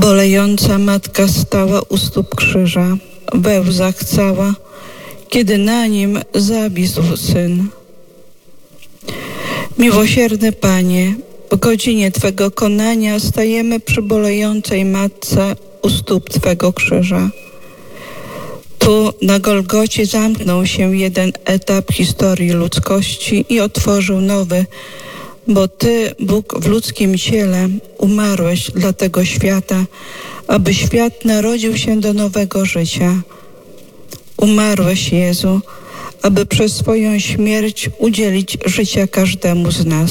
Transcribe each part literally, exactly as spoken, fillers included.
Bolejąca matka stała u stóp krzyża, we łzach cała, kiedy na nim zawisł syn. Miłosierny Panie, w godzinie Twego konania stajemy przy bolejącej matce u stóp Twego krzyża. Tu na Golgocie zamknął się jeden etap historii ludzkości i otworzył nowy, bo Ty, Bóg w ludzkim ciele, umarłeś dla tego świata, aby świat narodził się do nowego życia. Umarłeś, Jezu, aby przez swoją śmierć udzielić życia każdemu z nas.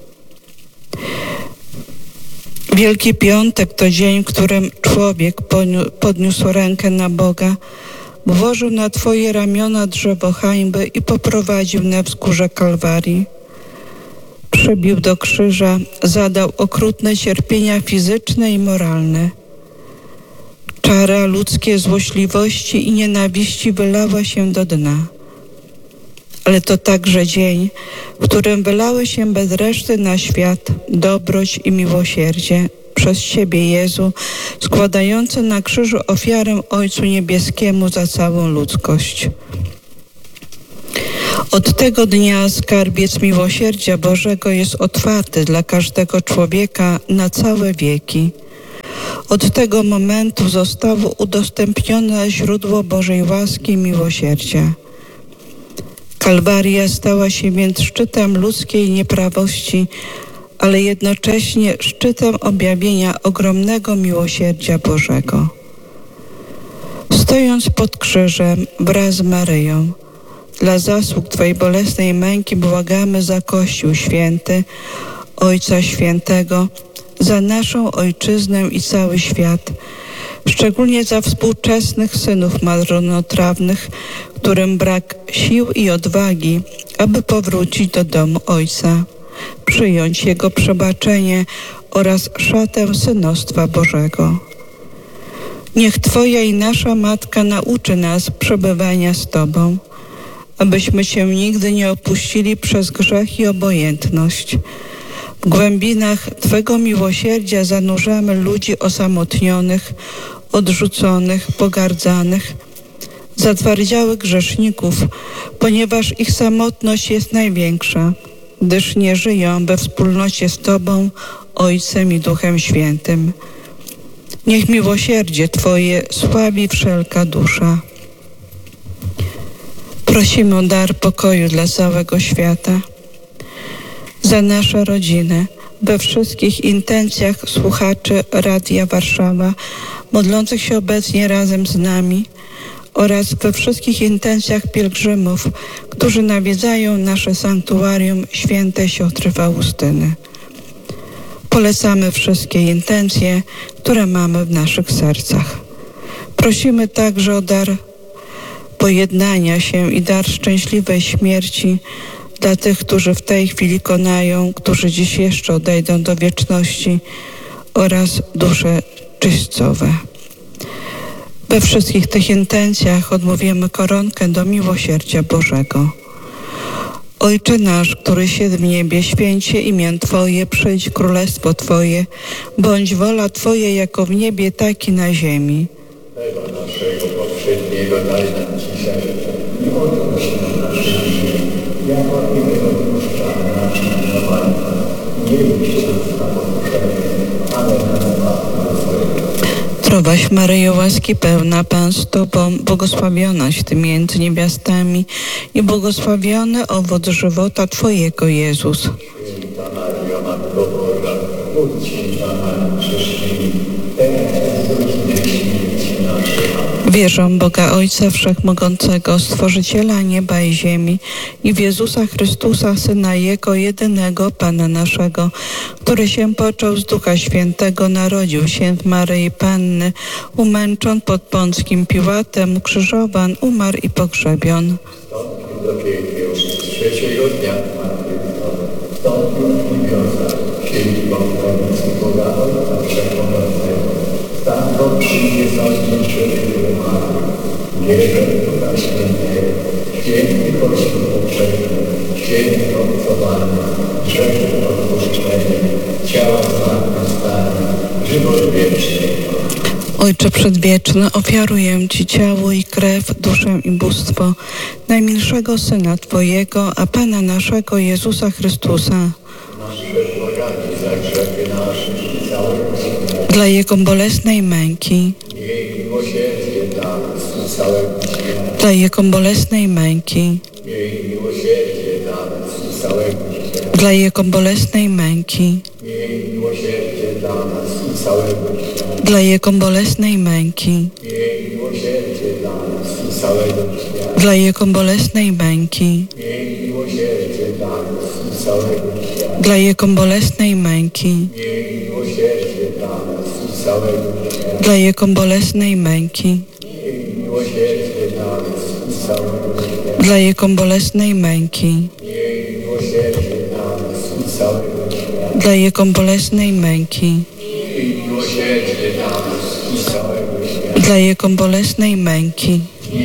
Wielki Piątek to dzień, w którym człowiek podniósł rękę na Boga, włożył na Twoje ramiona drzewo hańby i poprowadził na wzgórze Kalwarii. Przybił do krzyża, zadał okrutne cierpienia fizyczne i moralne. Czara ludzkiej złośliwości i nienawiści wylała się do dna. Ale to także dzień, w którym wylały się bez reszty na świat dobroć i miłosierdzie przez Ciebie, Jezu, składający na krzyżu ofiarę Ojcu Niebieskiemu za całą ludzkość. Od tego dnia skarbiec miłosierdzia Bożego jest otwarty dla każdego człowieka na całe wieki. Od tego momentu zostało udostępnione źródło Bożej łaski i miłosierdzia. Kalwaria stała się więc szczytem ludzkiej nieprawości, ale jednocześnie szczytem objawienia ogromnego miłosierdzia Bożego. Stojąc pod krzyżem wraz z Maryją, dla zasług Twojej bolesnej męki błagamy za Kościół Święty, Ojca Świętego, za naszą Ojczyznę i cały świat, szczególnie za współczesnych synów marnotrawnych, którym brak sił i odwagi, aby powrócić do domu Ojca, przyjąć Jego przebaczenie oraz szatę synostwa Bożego. Niech Twoja i nasza Matka nauczy nas przebywania z Tobą, abyśmy Cię nigdy nie opuścili przez grzech i obojętność. W głębinach Twego miłosierdzia zanurzamy ludzi osamotnionych, odrzuconych, pogardzanych, zatwardziałych grzeszników, ponieważ ich samotność jest największa, gdyż nie żyją we wspólnocie z Tobą, Ojcem i Duchem Świętym. Niech miłosierdzie Twoje sławi wszelka dusza. Prosimy o dar pokoju dla całego świata, za nasze rodziny, we wszystkich intencjach słuchaczy Radia Warszawa, modlących się obecnie razem z nami, oraz we wszystkich intencjach pielgrzymów, którzy nawiedzają nasze sanktuarium Świętej Siostry Faustyny. Polecamy wszystkie intencje, które mamy w naszych sercach. Prosimy także o dar pojednania się i dar szczęśliwej śmierci dla tych, którzy w tej chwili konają, którzy dziś jeszcze odejdą do wieczności, oraz dusze czyśćcowe. We wszystkich tych intencjach odmówimy koronkę do miłosierdzia Bożego. Ojcze nasz, który się w niebie, święć się imię Twoje, przyjdź królestwo Twoje, bądź wola Twoja jako w niebie, tak i na ziemi. Chleba naszego powszedniego daj nam dzisiaj i odpuść nam nasze winy, jako i my odpuszczamy naszym winowajcom. Nie idź nas na pokuszenie, ale nas zbaw od złego. Zdrowaś Maryjo, łaski pełna, Pan z Tobą, błogosławionaś Ty między niewiastami i błogosławiony owoc żywota Twojego, Jezus. Święta Maryjo, Matko Boża, módl się za nami grzesznymi, teraz i w godzinę śmierci naszej. Wierzę w Boga Ojca Wszechmogącego, Stworzyciela nieba i ziemi, i w Jezusa Chrystusa, Syna Jego, jedynego Pana naszego, który się począł z Ducha Świętego, narodził się w Maryi Panny, umęczon pod Pąckim Piłatem, ukrzyżowan, umarł i pogrzebion. Wstąpił do piekieł, trzeciego dnia zmartwychwstał, wstąpił w niebiosa, siedzi po prawicy Boga Ojca Wszechmogącego. Stamtąd przyjdzie sądzić żywych i umarłych. Wierzę w Ducha Świętego, święty Kościół powszechny, święty obcowanie, grzechy odpuszczenie, ciała zmartwychwstanie, żywot wieczny. Ojcze Przedwieczny, ofiaruję Ci ciało i krew, duszę i bóstwo najmilszego Syna Twojego, a Pana naszego Jezusa Chrystusa, dla Jego bolesnej męki, dla Jego bolesnej męki, dla Jego bolesnej męki, dla Jego bolesnej męki, dla Jego bolesnej męki, dla Jego bolesnej męki, dla Jego bolesnej męki, dla Jego bolesnej męki, dla Jego bolesnej męki, dla Jego bolesnej męki.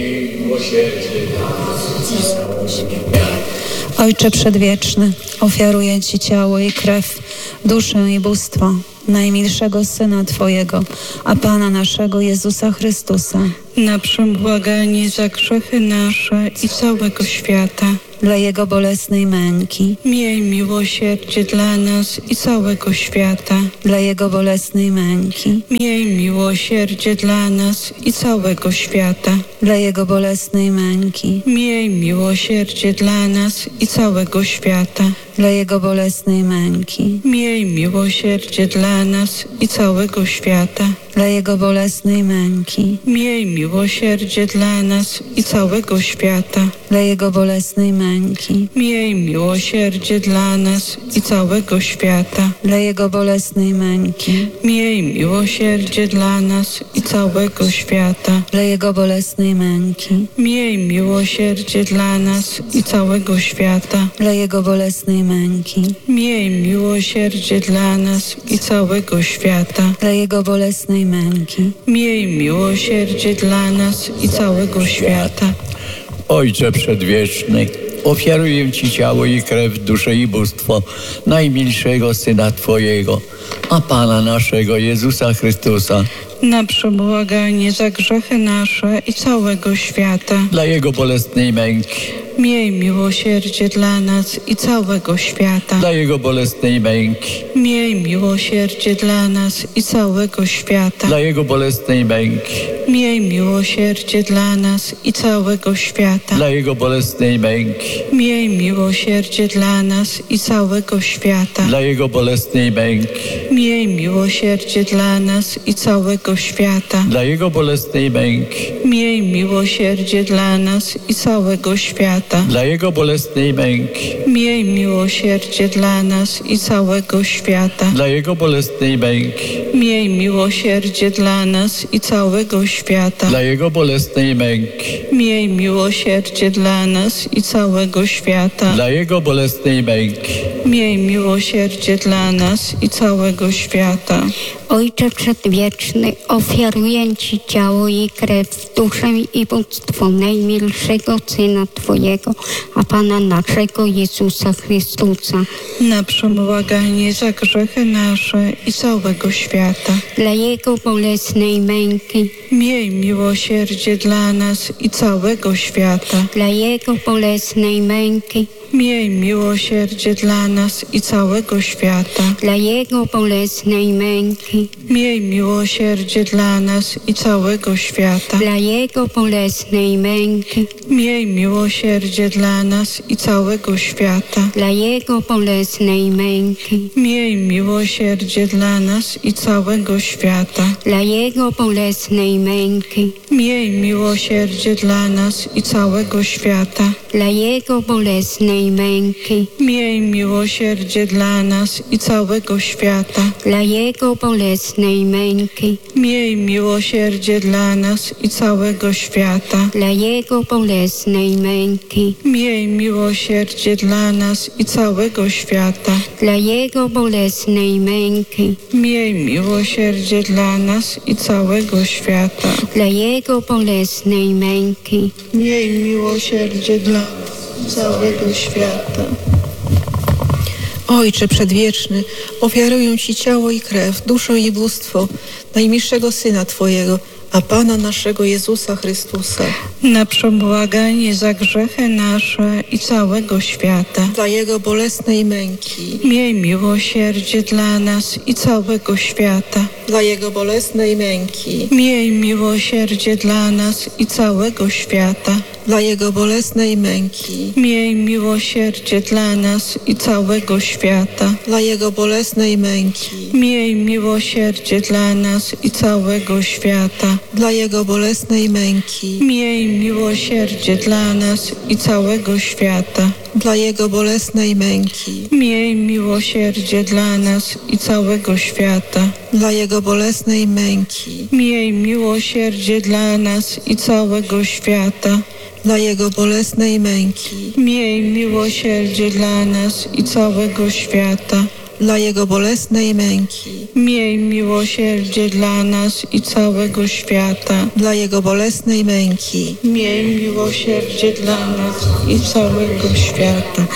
Ojcze Przedwieczny, ofiaruję Ci ciało i krew, duszę i bóstwo najmilszego Syna Twojego, a Pana naszego Jezusa Chrystusa, na przebłaganie za grzechy nasze i całego świata. dla Jego bolesnej męki, Miej miłosierdzie dla nas i całego świata. dla Jego bolesnej męki, Miej miłosierdzie dla nas i całego świata. dla Jego bolesnej męki, Miej miłosierdzie dla nas i całego świata. dla Jego bolesnej męki, Miej miłosierdzie dla nas i całego świata. dla Jego bolesnej męki, Miej miłosierdzie dla nas i całego świata. dla Jego bolesnej męki, Miej miłosierdzie dla nas i całego świata. dla Jego bolesnej męki, Miej miłosierdzie dla nas i całego świata. dla Jego bolesnej męki, Miej miłosierdzie dla nas i całego świata. dla Jego bolesnej męki, Miej miłosierdzie dla nas i całego świata. dla Jego bolesnej męki. Miej miłosierdzie dla nas i całego świata. Ojcze Przedwieczny, ofiaruję Ci ciało i krew, duszę i bóstwo najmilszego Syna Twojego, a Pana naszego Jezusa Chrystusa, Na przebłaganie za grzechy nasze i całego świata. dla Jego bolesnej męki, Miej miłosierdzie dla nas i całego świata. dla Jego bolesnej męki, Miej miłosierdzie dla nas i całego świata. dla Jego bolesnej męki, Miej miłosierdzie dla nas i całego świata. dla Jego bolesnej męki, Miej miłosierdzie dla nas i całego świata. dla Jego bolesnej męki, Miej miłosierdzie dla nas i całego świata. dla Jego bolesnej męki, Miej miłosierdzie dla nas i całego świata. dla Jego bolesnej męki, Miej miłosierdzie dla nas i całego świata. dla Jego bolesnej męki, Miej miłosierdzie dla nas i całego świata. dla Jego bolesnej męki, Miej miłosierdzie dla nas i całego świata. dla Jego bolesnej męki. Miej miłosierdzie dla nas i całego świata. Ojcze Przedwieczny, ofiaruję Ci ciało i krew, duszę i bóstwo najmilszego Syna Twojego, a Pana naszego Jezusa Chrystusa, Na przebłaganie za grzechy nasze i całego świata. dla Jego bolesnej męki, Miej miłosierdzie dla nas i całego świata. dla Jego bolesnej męki, Miej miłosierdzie dla nas i całego świata. dla Jego bolesnej męki, Miej miłosierdzie dla nas i całego świata. dla Jego bolesnej męki, Miej miłosierdzie dla nas i całego świata. dla Jego bolesnej męki, Miej miłosierdzie dla nas i całego świata. dla Jego bolesnej męki, Miej miłosierdzie dla nas i całego świata. dla Jego bolesnej męki, Miej miłosierdzie dla nas i całego świata. dla Jego bolesnej męki, Miej miłosierdzie dla nas i całego świata. dla Jego bolesnej męki, Miej miłosierdzie dla nas i całego świata. dla Jego bolesnej męki, Miej miłosierdzie dla nas i całego świata. dla Jego bolesnej męki. Miej miłosierdzie dla nas i całego świata. Ojcze Przedwieczny, ofiaruję Ci ciało i krew, duszę i bóstwo najmilszego Syna Twojego, a Pana naszego Jezusa Chrystusa, na przebłaganie za grzechy nasze i całego świata. dla Jego bolesnej męki, Miej miłosierdzie dla nas i całego świata. dla Jego bolesnej męki, Miej miłosierdzie dla nas i całego świata. dla Jego bolesnej męki, Miej miłosierdzie dla nas i całego świata. dla Jego bolesnej męki, Miej miłosierdzie dla nas i całego świata. dla Jego bolesnej męki, Miej miłosierdzie dla nas i całego świata. dla Jego bolesnej męki, Miej miłosierdzie dla nas i całego świata. dla Jego bolesnej męki, Miej miłosierdzie dla nas i całego świata. dla Jego bolesnej męki, Miej miłosierdzie dla nas i całego świata. dla Jego bolesnej męki, Miej miłosierdzie dla nas i całego świata. dla Jego bolesnej męki. Miej miłosierdzie dla nas i całego świata.